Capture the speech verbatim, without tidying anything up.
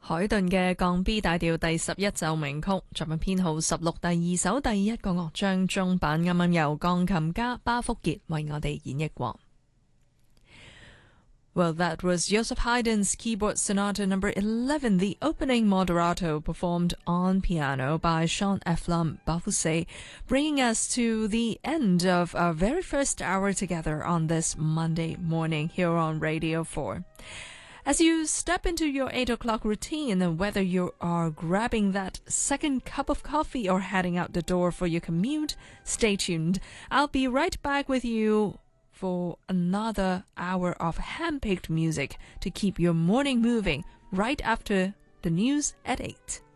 海頓嘅降 B 大調第十一奏鳴曲，作品編號十六，第二首第一個樂章中版，啱啱由鋼琴家巴福傑為我哋演繹過。Well, that was Joseph Haydn's Keyboard Sonata number eleven, the opening moderato performed on piano by Sean Ephraim Bafusé, bringing us to the end of our very first hour together on this Monday morning here on Radio four.As you step into your eight o'clock routine, and whether you are grabbing that second cup of coffee or heading out the door for your commute, stay tuned. I'll be right back with you for another hour of hand-picked music to keep your morning moving right after the news at eight.